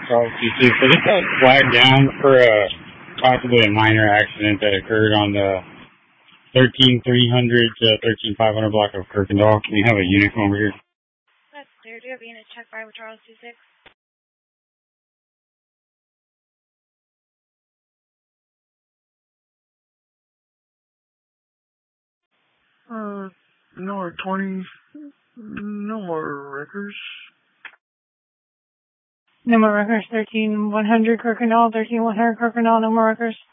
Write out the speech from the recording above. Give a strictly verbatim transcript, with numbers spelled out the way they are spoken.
Charles T six. I just got flagged down for a possibly a minor accident that occurred on the thirteen three hundred to thirteen five hundred block of Kirkendall. Can you have a unit come over here? That's clear. Do you have a unit check by with Charles T six? Uh, no more twenty, no more records. No more records, thirteen one hundred Kirkendall, thirteen one hundred Kirkendall, no more records.